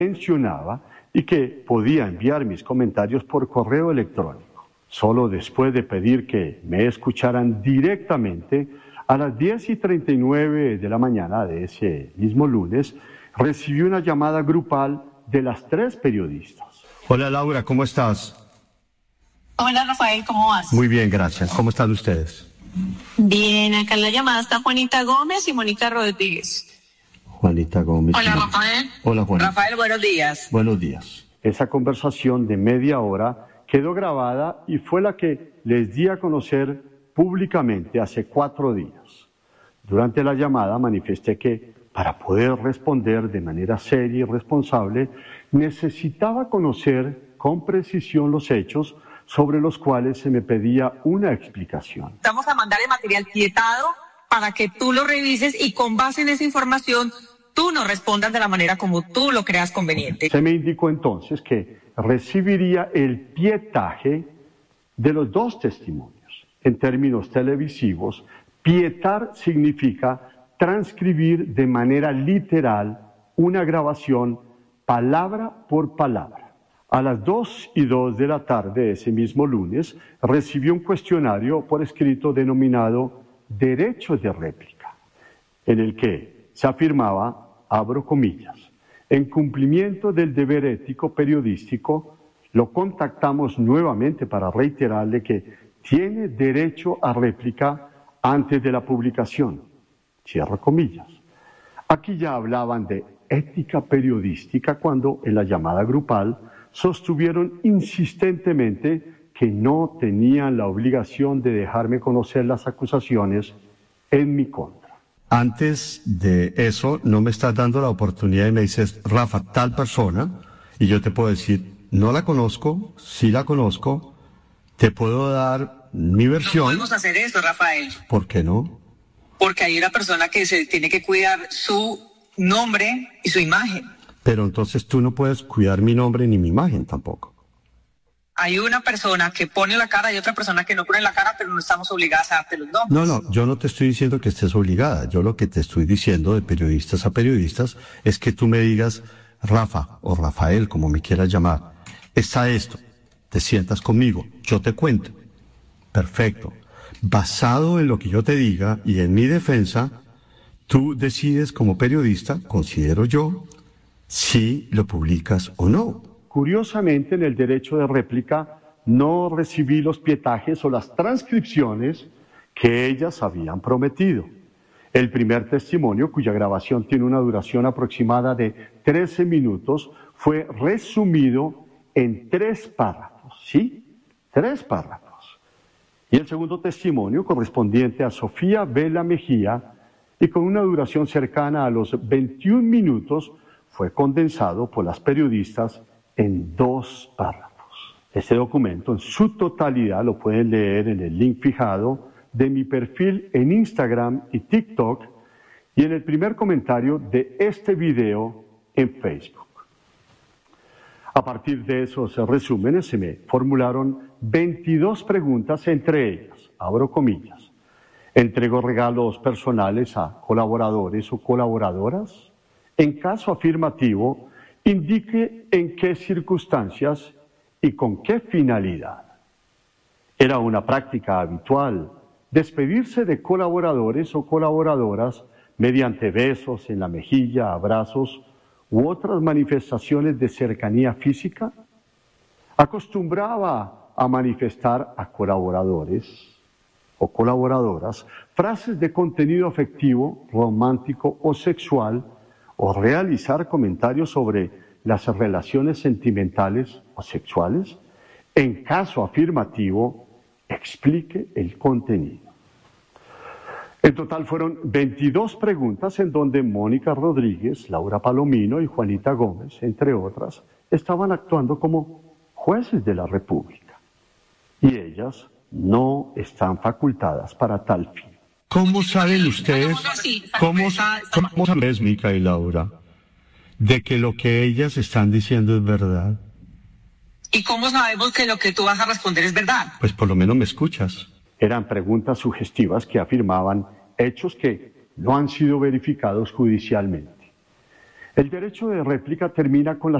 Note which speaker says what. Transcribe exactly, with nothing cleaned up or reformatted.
Speaker 1: mencionaba y que podía enviar mis comentarios por correo electrónico. Solo después de pedir que me escucharan directamente, a las diez y treinta y nueve de la mañana de ese mismo lunes, recibí una llamada grupal de las tres periodistas. Hola Laura, ¿cómo estás?
Speaker 2: Hola Rafael, ¿cómo vas?
Speaker 1: Muy bien, gracias. ¿Cómo están ustedes?
Speaker 2: Bien, acá en la llamada está Juanita Gómez y Mónica Rodríguez.
Speaker 1: Juanita Gómez.
Speaker 2: Hola Rafael.
Speaker 1: Hola Juanita.
Speaker 2: Rafael, buenos días.
Speaker 1: Buenos días. Esa conversación de media hora quedó grabada y fue la que les di a conocer públicamente hace cuatro días. Durante la llamada manifesté que para poder responder de manera seria y responsable necesitaba conocer con precisión los hechos sobre los cuales se me pedía una explicación.
Speaker 2: Vamos a mandar el material pietado para que tú lo revises y con base en esa información tú nos respondas de la manera como tú lo creas conveniente.
Speaker 1: Se me indicó entonces que recibiría el pietaje de los dos testimonios. En términos televisivos, pietar significa transcribir de manera literal una grabación palabra por palabra. A las dos y dos de la tarde de ese mismo lunes, recibí un cuestionario por escrito denominado Derecho de Réplica, en el que se afirmaba, abro comillas, en cumplimiento del deber ético periodístico, lo contactamos nuevamente para reiterarle que tiene derecho a réplica antes de la publicación. Cierro comillas. Aquí ya hablaban de ética periodística cuando en la llamada grupal sostuvieron insistentemente que no tenían la obligación de dejarme conocer las acusaciones en mi contra. Antes de eso, no me estás dando la oportunidad y me dices, Rafa, tal persona, y yo te puedo decir, no la conozco, sí la conozco, te puedo dar mi versión.
Speaker 2: No podemos hacer eso, Rafael.
Speaker 1: ¿Por qué no?
Speaker 2: Porque hay una persona que se tiene que cuidar su nombre y su imagen.
Speaker 1: Pero entonces tú no puedes cuidar mi nombre ni mi imagen tampoco.
Speaker 2: Hay una persona que pone la cara y otra persona que no pone la cara, pero no estamos obligadas a darte los nombres.
Speaker 1: No, no, yo no te estoy diciendo que estés obligada. Yo lo que te estoy diciendo de periodistas a periodistas es que tú me digas, Rafa o Rafael, como me quieras llamar, está esto, te sientas conmigo, yo te cuento. Perfecto. Basado en lo que yo te diga y en mi defensa, tú decides como periodista, considero yo, si lo publicas o no. Curiosamente, en el derecho de réplica no recibí los pietajes o las transcripciones que ellas habían prometido. El primer testimonio, cuya grabación tiene una duración aproximada de trece minutos, fue resumido en tres párrafos, ¿sí? Tres párrafos. Y el segundo testimonio, correspondiente a Sofía Vela Mejía, y con una duración cercana a los veintiún minutos, fue condensado por las periodistas en dos párrafos. Este documento en su totalidad lo pueden leer en el link fijado de mi perfil en Instagram y TikTok y en el primer comentario de este video en Facebook. A partir de esos resúmenes se me formularon veintidós preguntas, entre ellas, abro comillas, ¿entrego regalos personales a colaboradores o colaboradoras? En caso afirmativo, indique en qué circunstancias y con qué finalidad. Era una práctica habitual despedirse de colaboradores o colaboradoras mediante besos en la mejilla, abrazos u otras manifestaciones de cercanía física. Acostumbraba a manifestar a colaboradores o colaboradoras frases de contenido afectivo, romántico o sexual, o realizar comentarios sobre las relaciones sentimentales o sexuales. En caso afirmativo, explique el contenido. En total fueron veintidós preguntas en donde Mónica Rodríguez, Laura Palomino y Juanita Gómez, entre otras, estaban actuando como jueces de la República. Y ellas no están facultadas para tal fin. ¿Cómo saben ustedes, cómo, cómo sabes, Mica y Laura, de que lo que ellas están diciendo es verdad?
Speaker 2: ¿Y cómo sabemos que lo que tú vas a responder es verdad?
Speaker 1: Pues por lo menos me escuchas. Eran preguntas sugestivas que afirmaban hechos que no han sido verificados judicialmente. El derecho de réplica termina con la